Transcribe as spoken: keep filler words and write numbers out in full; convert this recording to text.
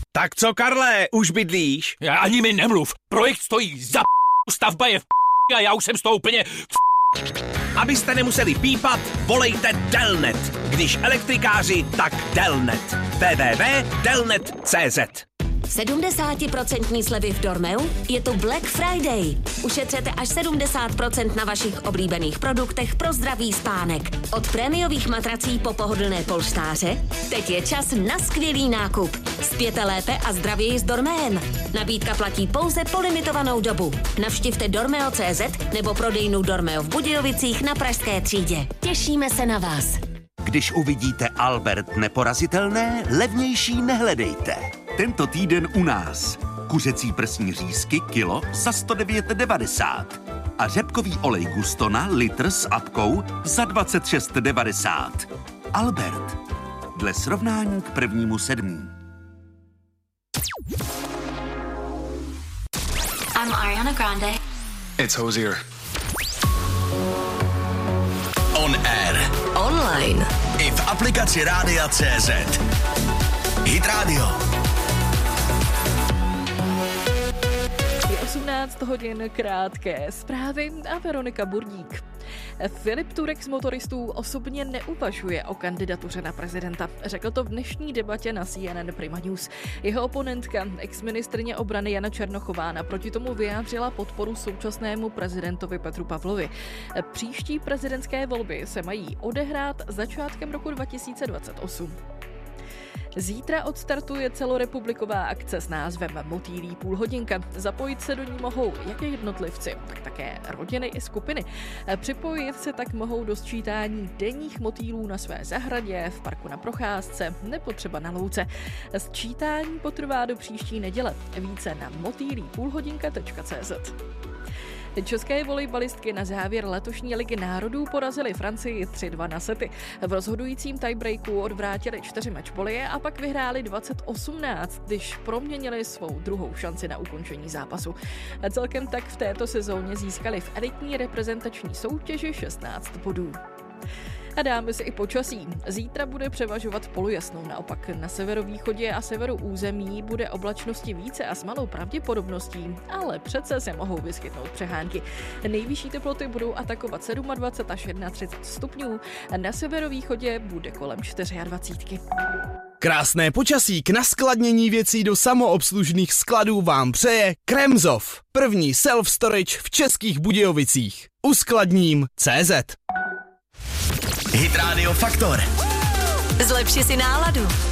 Tak co, Karle, už bydlíš? Já ani mi nemluv. Projekt stojí za p***, stavba je v p***, a já už jsem z toho úplně v p***. Abyste nemuseli pípat, volejte Delnet. Když elektrikáři, tak Delnet. w w w tečka delnet tečka cé zet. sedmdesát procent slevy v Dormeu? Je to Black Friday. Ušetřete až sedmdesát procent na vašich oblíbených produktech pro zdravý spánek. Od prémiových matrací po pohodlné polštáře? Teď je čas na skvělý nákup. Spěte lépe a zdravěji s Dormeem. Nabídka platí pouze po limitovanou dobu. Navštivte dormeo tečka cé zet nebo prodejnu Dormeo v Budějovicích na Pražské třídě. Těšíme se na vás. Když uvidíte Albert neporazitelné, levnější nehledejte. Tento týden u nás. Kuřecí prsní řízky kilo za sto devět devadesát. A řepkový olej Gustona litr s apkou za dvacet šest devadesát. Albert. Dle srovnání k prvnímu sedmý. I'm Ariana Grande. It's Hozier. On air. Online. I v aplikaci Rádia tečka cé zet. Hit Radio. Je osmnáct hodin, krátké zprávy a Veronika Burdík. Filip Turek z motoristů osobně neuvažuje o kandidatuře na prezidenta. Řekl to v dnešní debatě na C N N Prima News. Jeho oponentka, exministryně obrany Jana Černochová, naproti tomu vyjádřila podporu současnému prezidentovi Petru Pavlovi. Příští prezidentské volby se mají odehrát začátkem roku dva tisíce dvacet osm. Zítra odstartuje celorepubliková akce s názvem Motýlí půlhodinka. Zapojit se do ní mohou jak jednotlivci, tak také rodiny i skupiny. Připojit se tak mohou do sčítání denních motýlů na své zahradě, v parku na procházce nebo třeba na louce. Sčítání potrvá do příští neděle. Více na motýlí půlhodinka tečka cé zet. České volejbalistky na závěr letošní ligy národů porazily Francii tři dva na sety. V rozhodujícím tiebreaku odvrátili čtyři matchbolie a pak vyhráli dvacet osmnáct, když proměnili svou druhou šanci na ukončení zápasu. A celkem tak v této sezóně získali v elitní reprezentační soutěži šestnáct bodů. A dáme si i počasí. Zítra bude převažovat polojasnou, naopak na severovýchodě a severu území bude oblačnosti více a s malou pravděpodobností, ale přece se mohou vyskytnout přehánky. Nejvyšší teploty budou atakovat dvacet sedm až třicet jedna stupňů, na severovýchodě bude kolem dvacet čtyři. Krásné počasí k naskladnění věcí do samoobslužných skladů vám přeje Kremzov, první self-storage v Českých Budějovicích. Uskladním tečka cé zet. Hit Radio Faktor. Zlepši si náladu.